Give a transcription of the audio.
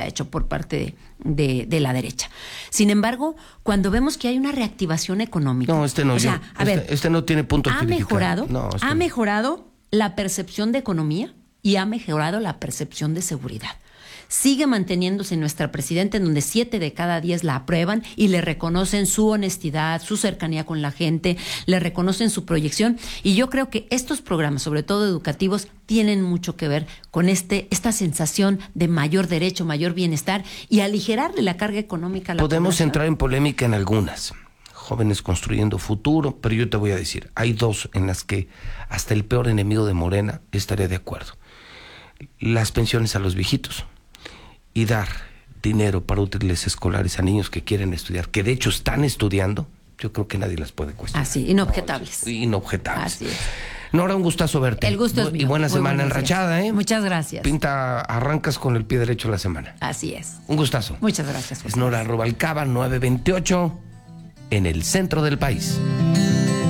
ha hecho por parte de la derecha. Sin embargo, cuando vemos que hay una reactivación económica... No, este no. O sea, este no tiene punto ha mejorado la percepción de economía y ha mejorado la percepción de seguridad. Sigue manteniéndose nuestra presidenta, en donde 7 de cada 10 la aprueban y le reconocen su honestidad, su cercanía con la gente, le reconocen su proyección. Y yo creo que estos programas, sobre todo educativos, tienen mucho que ver con esta sensación de mayor derecho, mayor bienestar y aligerarle la carga económica a la población. Podemos entrar en polémica en algunas. Jóvenes construyendo futuro, pero yo te voy a decir, hay 2 en las que hasta el peor enemigo de Morena estaría de acuerdo. Las pensiones a los viejitos y dar dinero para útiles escolares a niños que quieren estudiar, que de hecho están estudiando, yo creo que nadie las puede cuestionar. Así, inobjetables. No, inobjetables. Así es. Nora, un gustazo verte. El gusto es mío. Y buena semana enrachada, ¿eh? Muchas gracias. Arrancas con el pie derecho la semana. Así es. Un gustazo. Muchas gracias. Es Nora Rubalcaba, 9:28, en el centro del país.